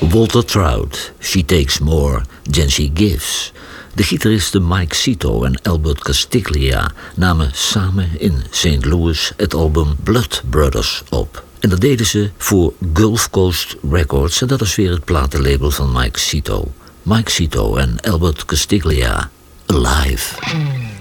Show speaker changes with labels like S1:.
S1: Walter Trout, She Takes More Than She Gives. De gitaristen Mike Cito en Albert Castiglia namen samen in St. Louis het album Blood Brothers op. En dat deden ze voor Gulf Coast Records en dat is weer het platenlabel van Mike Cito. Mike Cito en Albert Castiglia, Alive.